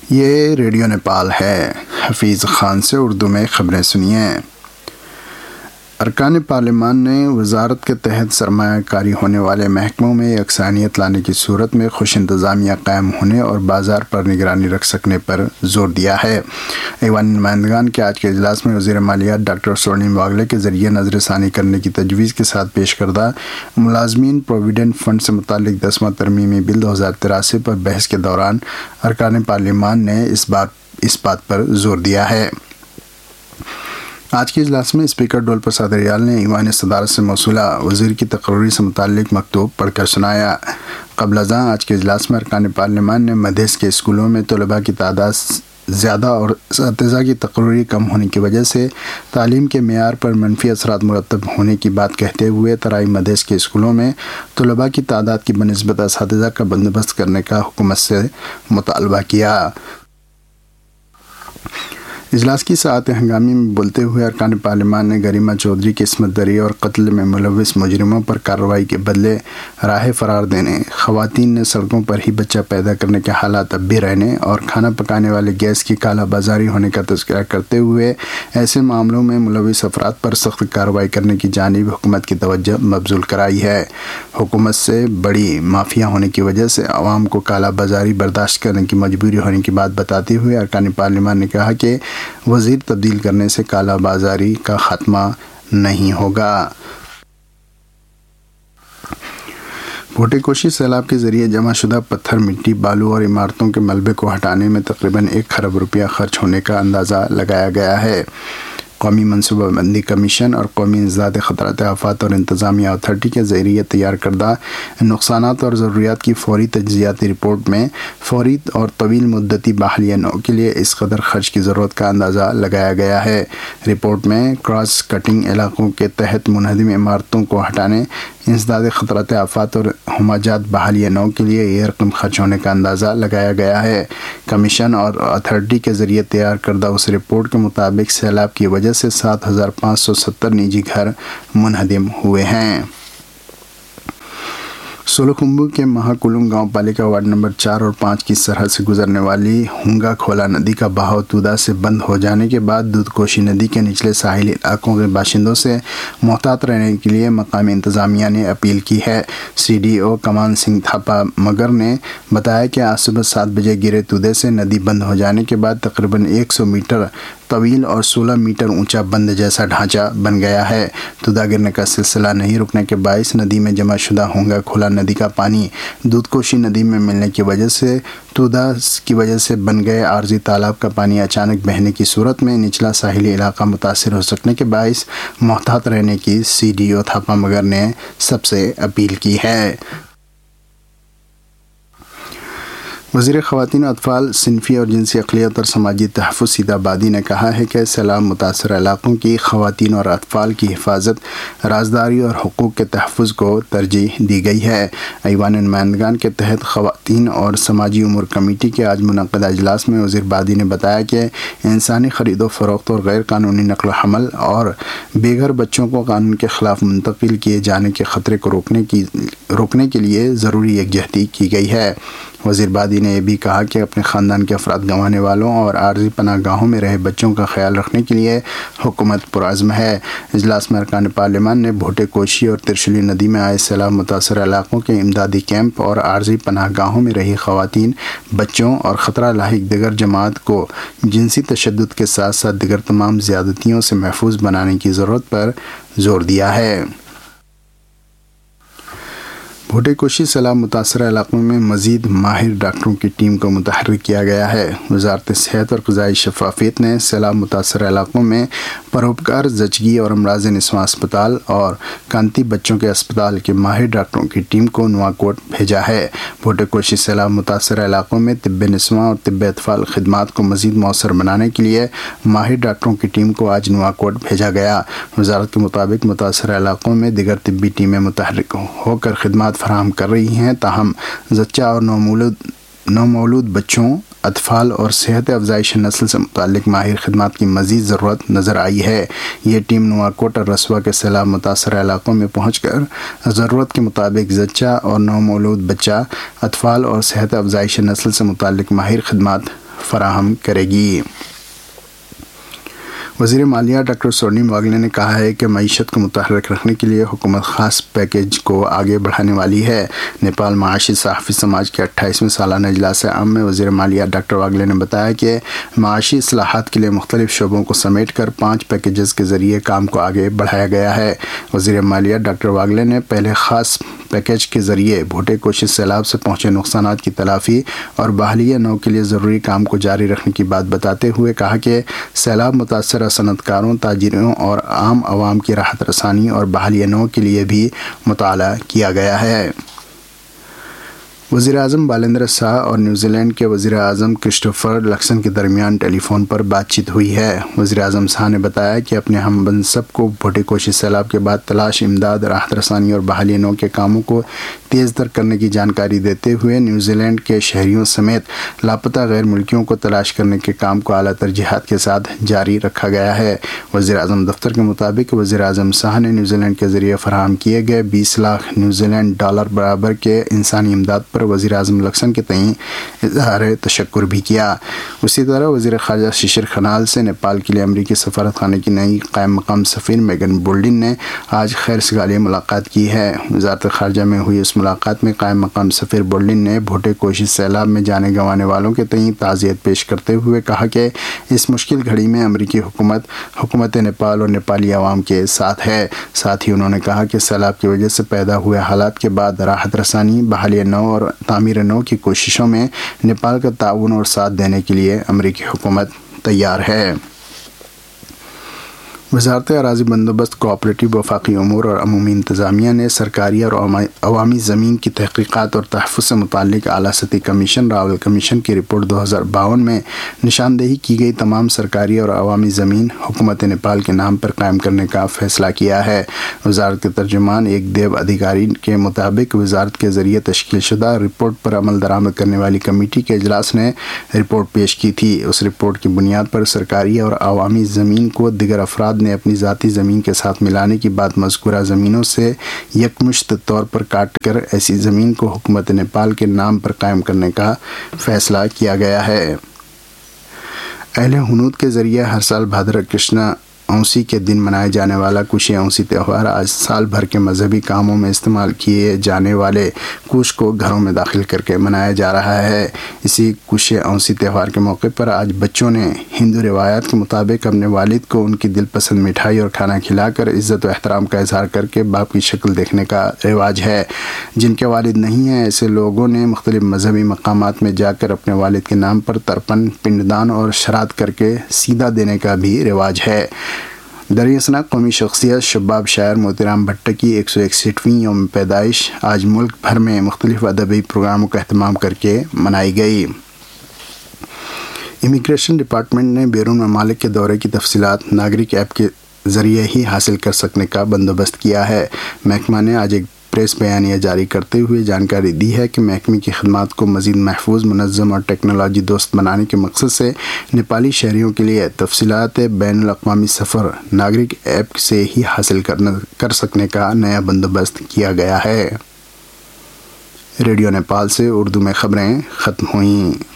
یہ ریڈیو نیپال ہے۔ حفیظ خان سے اردو میں خبریں سنیے۔ ارکان پارلیمان نے وزارت کے تحت سرمایہ کاری ہونے والے محکموں میں یکسانیت لانے کی صورت میں خوش انتظامیہ قائم ہونے اور بازار پر نگرانی رکھ سکنے پر زور دیا ہے۔ ایوان نمائندگان کے آج کے اجلاس میں وزیر مالیات ڈاکٹر سورنیم واگلے کے ذریعے نظر ثانی کرنے کی تجویز کے ساتھ پیش کردہ ملازمین پروویڈنٹ فنڈ سے متعلق 10واں ترمیمی بل 2083 پر بحث کے دوران ارکان پارلیمان نے اس بات پر زور دیا ہے۔ آج کے اجلاس میں اسپیکر ڈول پرساد ریال نے ایوان صدارت سے موصولہ وزیر کی تقرری سے متعلق مکتوب پڑھ کر سنایا۔ قبل ازاں آج کے اجلاس میں ارکان پارلیمان نے مدھیس کے اسکولوں میں طلباء کی تعداد زیادہ اور اساتذہ کی تقرری کم ہونے کی وجہ سے تعلیم کے معیار پر منفی اثرات مرتب ہونے کی بات کہتے ہوئے ترائی مدھیس کے اسکولوں میں طلباء کی تعداد کی بنسبت اساتذہ کا بندوبست کرنے کا حکومت سے مطالبہ کیا۔ اجلاس کی ساعت ہنگامی میں بولتے ہوئے ارکان پارلیمان نے گریما چودھری کی عصمت دری اور قتل میں ملوث مجرموں پر کارروائی کے بدلے راہ فرار دینے، خواتین نے سڑکوں پر ہی بچہ پیدا کرنے کے حالات اب بھی رہنے اور کھانا پکانے والے گیس کی کالا بازاری ہونے کا تذکرہ کرتے ہوئے ایسے معاملوں میں ملوث افراد پر سخت کارروائی کرنے کی جانب حکومت کی توجہ مبذول کرائی ہے۔ حکومت سے بڑی مافیا ہونے کی وجہ سے عوام کو کالا بازاری برداشت کرنے کی مجبوری ہونے کی بات بتاتے ہوئے ارکان پارلیمان نے کہا کہ وزیر تبدیل کرنے سے کالا بازاری کا خاتمہ نہیں ہوگا۔ بھوٹے کوشی سیلاب کے ذریعے جمع شدہ پتھر، مٹی، بالو اور عمارتوں کے ملبے کو ہٹانے میں تقریباً 1 کروڑ روپیہ خرچ ہونے کا اندازہ لگایا گیا ہے۔ قومی منصوبہ بندی کمیشن اور قومی انسداد خطرات آفات اور انتظامیہ اتھارٹی کے ذریعے تیار کردہ نقصانات اور ضروریات کی فوری تجزیاتی رپورٹ میں فوری اور طویل مدتی بحالیہ نو کے لیے اس قدر خرچ کی ضرورت کا اندازہ لگایا گیا ہے۔ رپورٹ میں کراس کٹنگ علاقوں کے تحت منہدم عمارتوں کو ہٹانے، انسداد خطرات آفات اور ہماجات بحالیہ نو کے لیے یہ رقم خرچ ہونے کا اندازہ لگایا گیا ہے۔ کمیشن اور اتھارٹی کے ذریعے تیار کردہ اس رپورٹ کے مطابق سیلاب کی وجہ سے 7570 نجی گھر منہدم ہوئے ہیں۔ سولوخمبو کے مہاکلم گاؤں پالیکا وارڈ نمبر 4 اور 5 کی سرحد سے گزرنے والی ہونگا کھولا ندی کا بہاؤ تودا سے بند ہو جانے کے بعد دودھ کوشی ندی کے نچلے ساحلی علاقوں کے باشندوں سے محتاط رہنے کے لیے مقامی انتظامیہ نے اپیل کی ہے۔ CDO کمان سنگھ تھاپا مگر نے بتایا کہ آج صبح 7 بجے گرے تودے سے ندی بند ہو جانے کے بعد تقریباً 100 میٹر طویل اور 16 میٹر اونچا بند جیسا ڈھانچہ بن گیا ہے۔ تودا گرنے کا سلسلہ نہیں رکنے کے باعث ندی میں جمع شدہ ہونگا کھولا ندی کا پانی دودھ کوشی ندی میں ملنے کی وجہ سے تودا کی وجہ سے بن گئے عارضی تالاب کا پانی اچانک بہنے کی صورت میں نچلا ساحلی علاقہ متاثر ہو سکنے کے باعث محتاط رہنے کی CDO تھاپا مگر نے سب سے اپیل کی ہے۔ وزیر خواتین و اطفال، صنفی اور جنسی اقلیت اور سماجی تحفظ سید آبادی نے کہا ہے کہ سیلاب متاثرہ علاقوں کی خواتین اور اطفال کی حفاظت، رازداری اور حقوق کے تحفظ کو ترجیح دی گئی ہے۔ ایوان نمائندگان کے تحت خواتین اور سماجی امور کمیٹی کے آج منعقدہ اجلاس میں وزیر بادی نے بتایا کہ انسانی خرید و فروخت اور غیر قانونی نقل و حمل اور بے گھر بچوں کو قانون کے خلاف منتقل کیے جانے کے خطرے کو روکنے کے لیے ضروری یکجہتی کی گئی ہے۔ وزیر بادی نے یہ بھی کہا کہ اپنے خاندان کے افراد گنوانے والوں اور عارضی پناہ گاہوں میں رہے بچوں کا خیال رکھنے کے لیے حکومت پرعزم ہے۔ اجلاس میں ارکان پارلیمان نے بھوٹے کوشی اور ترشولی ندی میں آئے سیلاب متاثرہ علاقوں کے امدادی کیمپ اور عارضی پناہ گاہوں میں رہی خواتین، بچوں اور خطرہ لاحق دیگر جماعت کو جنسی تشدد کے ساتھ ساتھ دیگر تمام زیادتیوں سے محفوظ بنانے کی ضرورت پر زور دیا ہے۔ بھوٹے کوشی سیلاب متاثرہ علاقوں میں مزید ماہر ڈاکٹروں کی ٹیم کو متحرک کیا گیا ہے۔ وزارت صحت اور غذائی شفافیت نے سیلاب متاثرہ علاقوں میں پروپکار زچگی اور امراض نسواں اسپتال اور کانتی بچوں کے اسپتال کے ماہر ڈاکٹروں کی ٹیم کو نواکوٹ بھیجا ہے۔ بھوٹے کوشی سیلاب متاثرہ علاقوں میں طب نسواں اور طب اطفال خدمات کو مزید مؤثر بنانے کے لیے ماہر ڈاکٹروں کی ٹیم کو آج نواکوٹ بھیجا گیا۔ وزارت کے مطابق متاثرہ علاقوں میں دیگر طبی ٹیمیں متحرک ہو کر خدمات فراہم کر رہی ہیں، تاہم زچہ اور نومولود بچوں، اطفال اور صحت افزائش نسل سے متعلق ماہر خدمات کی مزید ضرورت نظر آئی ہے۔ یہ ٹیم نواکوٹ اور رسوا کے سیلاب متاثرہ علاقوں میں پہنچ کر ضرورت کے مطابق زچہ اور نومولود بچہ، اطفال اور صحت افزائش نسل سے متعلق ماہر خدمات فراہم کرے گی۔ وزیر مالیہ ڈاکٹر سورنیم واگلے نے کہا ہے کہ معیشت کو متحرک رکھنے کے لیے حکومت خاص پیکیج کو آگے بڑھانے والی ہے۔ نیپال معاشی صحافی سماج کے 28ویں سالانہ اجلاس عام میں وزیر مالیہ ڈاکٹر واگلے نے بتایا کہ معاشی اصلاحات کے لیے مختلف شعبوں کو سمیٹ کر 5 پیکیجز کے ذریعے کام کو آگے بڑھایا گیا ہے۔ وزیر مالیہ ڈاکٹر واگلے نے پہلے خاص پیکیج کے ذریعے بھوٹے کوشش سیلاب سے پہنچے نقصانات کی تلافی اور بحالی نو کے لیے ضروری کام کو جاری رکھنے کی بات بتاتے ہوئے کہا کہ سیلاب متاثرہ صنعت کاروں، تاجروں اور عام عوام کی راحت رسانی اور بحالی نو کے لیے بھی مطالعہ کیا گیا ہے۔ وزیر اعظم بالیندر شاہ اور نیوزی لینڈ کے وزیر اعظم کرسٹوفر لکسن کے درمیان ٹیلی فون پر بات چیت ہوئی ہے۔ وزیر اعظم شاہ نے بتایا کہ اپنے ہم منصب کو بھوٹے کوشی سیلاب کے بعد تلاش، امداد، راحت رسانی اور بحالی نو کے کاموں کو تیز تر کرنے کی جانکاری دیتے ہوئے نیوزی لینڈ کے شہریوں سمیت لاپتہ غیر ملکیوں کو تلاش کرنے کے کام کو اعلیٰ ترجیحات کے ساتھ جاری رکھا گیا ہے۔ وزیر اعظم دفتر کے مطابق وزیر اعظم شاہ نے نیوزی لینڈ کے ذریعے فراہم کیے گئے 20 لاکھ نیوزی لینڈ ڈالر برابر کے انسانی امداد پر وزیر اعظم لکسن کے تئیں اظہار تشکر بھی کیا۔ اسی طرح وزیر خارجہ ششر کھنال سے نیپال کے لیے امریکی سفارت خانے کی نئی قائم مقام سفیر میگن بولڈن نے آج خیر سگالی ملاقات کی ہے۔ وزارت خارجہ میں ہوئی اس ملاقات میں قائم مقام سفیر بولڈن نے بھوٹے کوشی سیلاب میں جانے گنوانے والوں کے تئیں تعزیت پیش کرتے ہوئے کہا کہ اس مشکل گھڑی میں امریکی حکومت نیپال اور نیپالی عوام کے ساتھ ہے۔ ساتھ ہی انہوں نے کہا کہ سیلاب کی وجہ سے پیدا ہوئے حالات کے بعد راحت رسانی، بحالی نو اور تعمیر نو کی کوششوں میں نیپال کا تعاون اور ساتھ دینے کے لیے امریکی حکومت تیار ہے۔ وزارت اراضی بندوبست، کوآپریٹو وفاقی امور اور عمومی انتظامیہ نے سرکاری اور عوامی زمین کی تحقیقات اور تحفظ سے متعلق اعلیٰ سطحی کمیشن راول کمیشن کی رپورٹ 2052 میں نشاندہی کی گئی تمام سرکاری اور عوامی زمین حکومت نیپال کے نام پر قائم کرنے کا فیصلہ کیا ہے۔ وزارت کے ترجمان ایک دیو ادھیکاری کے مطابق وزارت کے ذریعے تشکیل شدہ رپورٹ پر عمل درآمد کرنے والی کمیٹی کے اجلاس نے رپورٹ پیش کی تھی۔ اس رپورٹ کی بنیاد پر سرکاری اور عوامی زمین کو دیگر افراد نے اپنی ذاتی زمین کے ساتھ ملانے کی بعد مذکورہ زمینوں سے یکمشت طور پر کاٹ کر ایسی زمین کو حکومت نیپال کے نام پر قائم کرنے کا فیصلہ کیا گیا ہے۔ اہل ہنود کے ذریعے ہر سال بھادر کرشنا اونسی کے دن منائے جانے والا کوشے اونسی تہوار آج سال بھر کے مذہبی کاموں میں استعمال کیے جانے والے کوش کو گھروں میں داخل کر کے منایا جا رہا ہے۔ اسی کوشے اونسی تہوار کے موقع پر آج بچوں نے ہندو روایات کے مطابق اپنے والد کو ان کی دل پسند مٹھائی اور کھانا کھلا کر عزت و احترام کا اظہار کر کے باپ کی شکل دیکھنے کا رواج ہے۔ جن کے والد نہیں ہیں ایسے لوگوں نے مختلف مذہبی مقامات میں جا کر اپنے والد کے نام پر ترپن، پنڈدان اور شراد کر کے سیدھا دینے کا بھی رواج ہے۔ دریں قومی شخصیت شباب شاعر موتی رام بھٹ کی 161ویں یوم پیدائش آج ملک بھر میں مختلف ادبی پروگراموں کا اہتمام کر کے منائی گئی۔ امیگریشن ڈپارٹمنٹ نے بیرون ممالک کے دورے کی تفصیلات ناگرک ایپ کے ذریعے ہی حاصل کر سکنے کا بندوبست کیا ہے۔ محکمہ نے آج ایک پریس بیانیہ جاری کرتے ہوئے جانکاری دی ہے کہ محکمے کی خدمات کو مزید محفوظ، منظم اور ٹیکنالوجی دوست بنانے کے مقصد سے نیپالی شہریوں کے لیے تفصیلات بین الاقوامی سفر ناگرک ایپ سے ہی حاصل کر سکنے کا نیا بندوبست کیا گیا ہے۔ ریڈیو نیپال سے اردو میں خبریں ختم ہوئیں۔